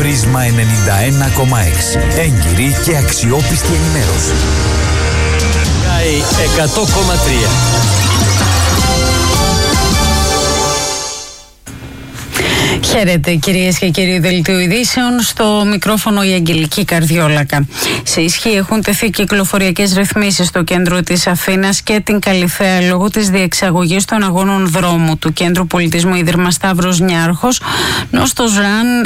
Πρίσμα 91,6. Έγκυρη και αξιόπιστη ενημέρωση. 100,3. Χαίρετε κυρίες και κύριοι, δελτίου ειδήσεων, στο μικρόφωνο η Αγγελική Καρδιόλακα. Σε ισχύ έχουν τεθεί κυκλοφοριακές ρυθμίσεις στο κέντρο της Αθήνας και την Καλιθέα λόγω της διεξαγωγής των αγώνων δρόμου του Κέντρου Πολιτισμού Ίδρυμα Σταύρος Νιάρχος Νόστος Run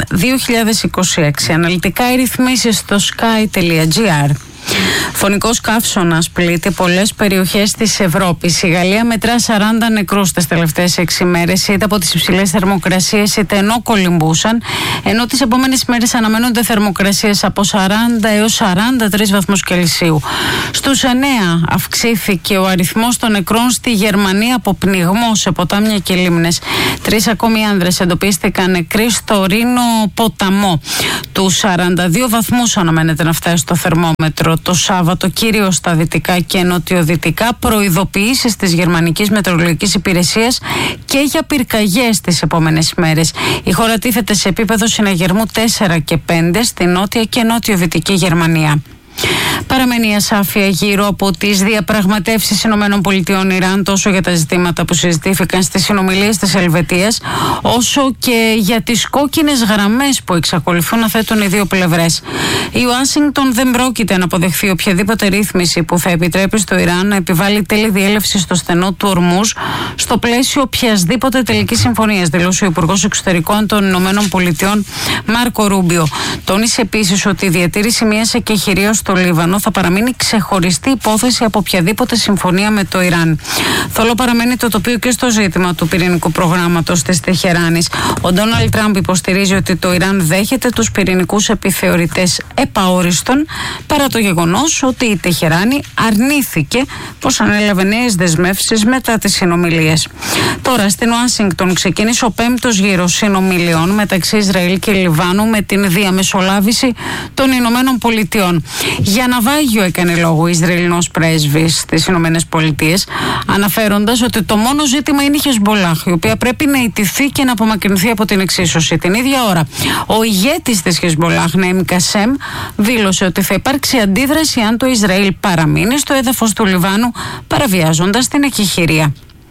2026. Αναλυτικά οι ρυθμίσεις στο sky.gr. Φωνικός καύσωνας πλήττει πολλές περιοχές της Ευρώπης. Η Γαλλία μετρά 40 νεκρούς τις τελευταίες 6 μέρες, είτε από τις υψηλές θερμοκρασίες είτε ενώ κολυμπούσαν, ενώ τις επόμενες μέρες αναμένονται θερμοκρασίες από 40 έως 43 βαθμούς Κελσίου. Στους 9 αυξήθηκε ο αριθμός των νεκρών στη Γερμανία από πνιγμό σε ποτάμια και λίμνες. 3 ακόμη άνδρες εντοπίστηκαν νεκροί στο Ρήνο ποταμό. Τους 42 βαθμούς αναμένεται να φτάσει στο θερμόμετρο το Σάββατο, κυρίως στα δυτικά και νοτιοδυτικά. Προειδοποιήσεις της Γερμανικής Μετεωρολογικής Υπηρεσίας και για πυρκαγιές τις επόμενες μέρες. Η χώρα τίθεται σε επίπεδο συναγερμού 4 και 5 στη νότια και νότιο-δυτική Γερμανία. Παραμένει η ασάφεια γύρω από τις διαπραγματεύσεις ΗΠΑ-Ιράν, τόσο για τα ζητήματα που συζητήθηκαν στις συνομιλίες της Ελβετίας, όσο και για τις κόκκινες γραμμές που εξακολουθούν να θέτουν οι δύο πλευρές. Η Ουάσιγκτον δεν πρόκειται να αποδεχθεί οποιαδήποτε ρύθμιση που θα επιτρέπει στο Ιράν να επιβάλλει τέλη διέλευση στο στενό του Ορμούζ στο πλαίσιο οποιασδήποτε τελικής συμφωνίας, δηλώσει ο Υπουργός Εξωτερικών των ΗΠΑ Μάρκο Ρούμπιο. Τόνισε επίσης ότι η διατήρηση μιας εκεχηρίας στο Λίβανο θα παραμείνει ξεχωριστή υπόθεση από οποιαδήποτε συμφωνία με το Ιράν. Θολό παραμένει το τοπίο και στο ζήτημα του πυρηνικού προγράμματος της Τεχεράνης. Ο Ντόναλντ Τραμπ υποστηρίζει ότι το Ιράν δέχεται τους πυρηνικούς επιθεωρητές επαόριστον, παρά το γεγονός ότι η Τεχεράνη αρνήθηκε πως ανέλαβε νέες δεσμεύσεις μετά τις συνομιλίες. Τώρα στην Ουάσιγκτον ξεκίνησε ο 5ος γύρος συνομιλιών μεταξύ Ισραήλ και Λιβάνου με την διαμεσολάβηση των Ηνωμένων Πολιτειών. Για ναυάγιο έκανε λόγο ο Ισραηλινός πρέσβης στις Ηνωμένες Πολιτείες, αναφέροντας ότι το μόνο ζήτημα είναι η Χεσμπολάχ, η οποία πρέπει να ιτηθεί και να απομακρυνθεί από την εξίσωση. Την ίδια ώρα, ο ηγέτης της Χεσμπολάχ, Ναήμ Κασέμ, δήλωσε ότι θα υπάρξει αντίδραση αν το Ισραήλ παραμείνει στο έδαφος του Λιβάνου, παραβιάζοντας την εκεχηρία.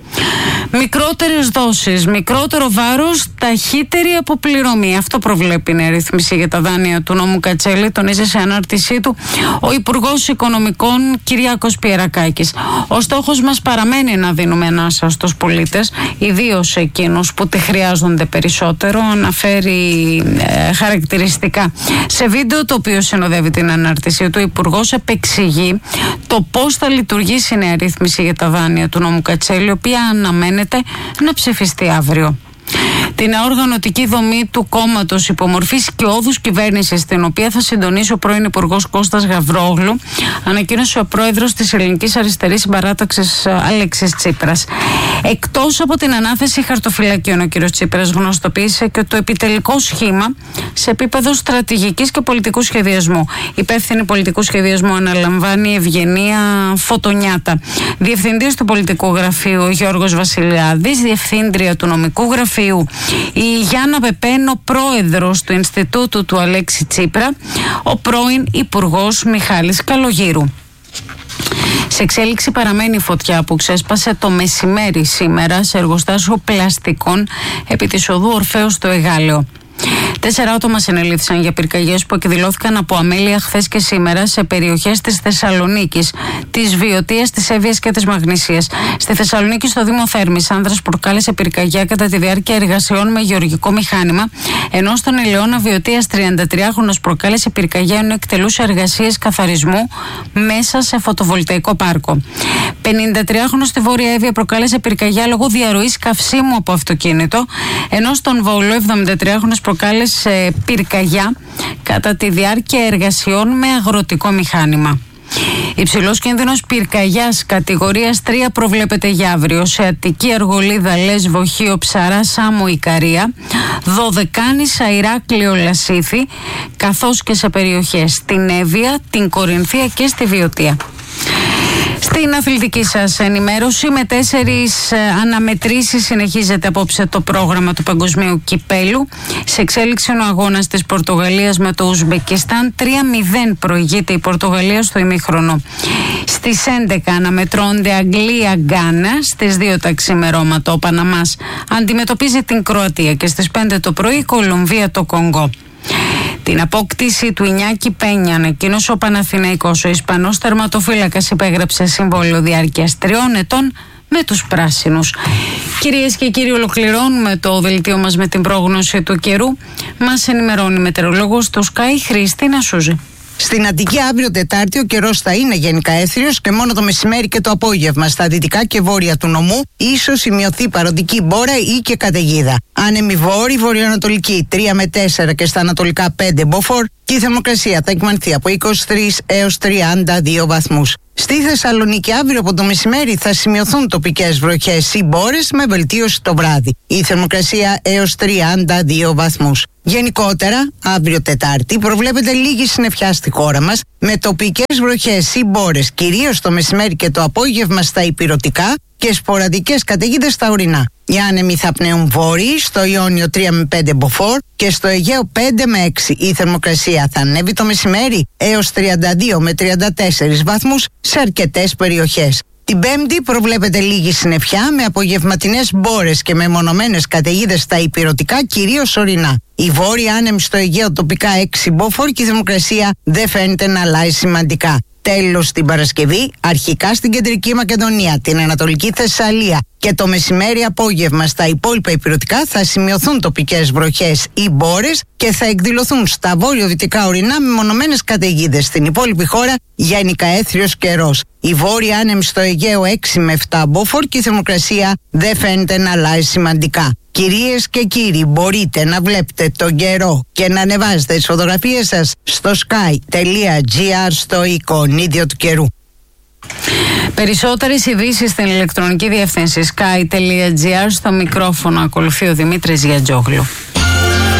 Μικρότερες δόσεις, μικρότερο βάρος, ταχύτερη αποπληρωμή. Αυτό προβλέπει η νέα ρύθμιση για τα δάνεια του νόμου Κατσέλη, τονίζει σε ανάρτησή του ο Υπουργός Οικονομικών Κυριάκος Πιερακάκης. Ο στόχος μας παραμένει να δίνουμε ανάσα στους πολίτες, ιδίως εκείνους που τη χρειάζονται περισσότερο, αναφέρει χαρακτηριστικά. Σε βίντεο το οποίο συνοδεύει την ανάρτησή του, ο Υπουργός επεξηγεί το πώς θα λειτουργήσει η νέα ρύθμιση για τα δάνεια του νόμου Κατσέλη, η οποία αναμένεται να ψηφιστεί αύριο. Την αοργανωτική δομή του κόμματος υπομορφής σκιώδους κυβέρνησης, την οποία θα συντονίσει ο πρώην Υπουργός Κώστας Γαβρόγλου, ανακοίνωσε ο πρόεδρος της Ελληνικής Αριστερής Συμπαράταξης Αλέξης Τσίπρας. Εκτός από την ανάθεση χαρτοφυλακίων, ο κ. Τσίπρας γνωστοποίησε και το επιτελικό σχήμα σε επίπεδο στρατηγικής και πολιτικού σχεδιασμού. Υπεύθυνη πολιτικού σχεδιασμού αναλαμβάνει η Ευγενία Φωτονιάτα. Διευθυντής του πολιτικού γραφείου ο Γιώργος Βασιλιάδης, διευθύντρια του νομικού γραφείου η Γιάννα Πεπένο, πρόεδρος του Ινστιτούτου του Αλέξη Τσίπρα, ο πρώην Υπουργός Μιχάλης Καλογύρου. Σε εξέλιξη παραμένει η φωτιά που ξέσπασε το μεσημέρι σήμερα σε εργοστάσιο πλαστικών επί της οδού Ορφέως στο Εγάλεο. 4 άτομα συνελήφθησαν για πυρκαγιές που εκδηλώθηκαν από αμέλεια χθες και σήμερα σε περιοχές της Θεσσαλονίκης, της Βιωτίας, της Εύβοιας και της Μαγνησίας. Στη Θεσσαλονίκη, στο Δήμο Θέρμης, άνδρας προκάλεσε πυρκαγιά κατά τη διάρκεια εργασιών με γεωργικό μηχάνημα, ενώ στον Ελαιώνα Βιωτίας 33χρονος προκάλεσε πυρκαγιά ενώ εκτελούσε εργασίες καθαρισμού μέσα σε φωτοβολταϊκό πάρκο. 53χρονος στη Βόρεια Εύβοια προκάλεσε πυρκαγιά λόγω διαρροής καυσίμου από αυτοκίνητο, ενώ στον Βόλο 73χρονος προκάλεσε πυρκαγιά κατά τη διάρκεια εργασιών με αγροτικό μηχάνημα. Υψηλός κίνδυνος πυρκαγιάς κατηγορίας 3 προβλέπεται για αύριο σε Αττική, Αργολίδα, Λέσβο, Χίο, Ψαρά, Σάμο, Ικαρία, Δωδεκάνησα, Ηράκλειο, Λασίθι, καθώς και σε περιοχές στην Εύβοια, την Κορινθία και στη Βιωτία. Στην αθλητική σας ενημέρωση, με 4 αναμετρήσεις συνεχίζεται απόψε το πρόγραμμα του Παγκοσμίου Κυπέλου. Σε εξέλιξη ο αγώνας της Πορτογαλίας με το Ουσμπεκιστάν. 3-0 προηγείται η Πορτογαλία στο ημίχρονο. Στις 11 αναμετρώνται Αγγλία-Γκάνα. Στις 2 τα ξημερώματα ο Παναμάς αντιμετωπίζει την Κροατία και στις 5 το πρωί η Κολομβία το Κονγκό. Την απόκτηση του Ινιάκη Πένια ανακοίνωσε ο Παναθηναϊκός. Ο Ισπανός τερματοφύλακας υπέγραψε συμβόλαιο διάρκειας 3 ετών με τους πράσινους. Κυρίες και κύριοι, ολοκληρώνουμε το δελτίο μας με την πρόγνωση του καιρού. Μας ενημερώνει η μετεωρολόγος του Sky, Χριστίνα Σούζη. Στην Αττική αύριο Τετάρτη ο καιρός θα είναι γενικά έθριος και μόνο το μεσημέρι και το απόγευμα στα δυτικά και βόρεια του νομού ίσως σημειωθεί παροντική μπόρα ή και καταιγίδα. Άνεμη βόρη, βορειοανατολική 3 με 4 και στα ανατολικά 5 μποφόρ και η θερμοκρασία θα εκμανθεί από 23 έως 32 βαθμούς. Στη Θεσσαλονίκη αύριο από το μεσημέρι θα σημειωθούν τοπικές βροχές ή μπόρες με βελτίωση το βράδυ. Η θερμοκρασία έως 32 βαθμούς. Γενικότερα, αύριο Τετάρτη προβλέπεται λίγη συννεφιά στη χώρα μας με τοπικές βροχές ή μπόρες κυρίως το μεσημέρι και το απόγευμα στα ηπειρωτικά και σποραδικές καταιγίδες στα ορεινά. Οι άνεμοι θα πνέουν βόρειοι, στο Ιόνιο 3 με 5 μποφόρ και στο Αιγαίο 5 με 6. Η θερμοκρασία θα ανέβει το μεσημέρι έως 32 με 34 βαθμούς σε αρκετές περιοχές. Την Πέμπτη προβλέπεται λίγη συννεφιά με απογευματινές μπόρες και μεμονωμένες καταιγίδες στα ηπειρωτικά κυρίως ορεινά. Η βόρεια άνεμη στο Αιγαίο τοπικά 6 μποφόρ και η θερμοκρασία δεν φαίνεται να αλλάζει σημαντικά. Τέλος την Παρασκευή, αρχικά στην Κεντρική Μακεδονία, την Ανατολική Θεσσαλία και το μεσημέρι απόγευμα στα υπόλοιπα ηπειρωτικά θα σημειωθούν τοπικές βροχές ή μπόρες και θα εκδηλωθούν στα βόρειο-δυτικά ορεινά μεμονωμένες καταιγίδες. Στην υπόλοιπη χώρα γενικά έθριος καιρός. Η βόρεια άνεμη στο Αιγαίο 6 με 7 μποφόρ και η θερμοκρασία δεν φαίνεται να αλλάζει σημαντικά. Κυρίες και κύριοι, μπορείτε να βλέπετε τον καιρό και να ανεβάζετε τις φωτογραφίες σας στο sky.gr στο εικονίδιο του καιρού. Περισσότερες ειδήσεις στην ηλεκτρονική διεύθυνση sky.gr. Στο μικρόφωνο ακολουθεί ο Δημήτρης Γιατζόγλου.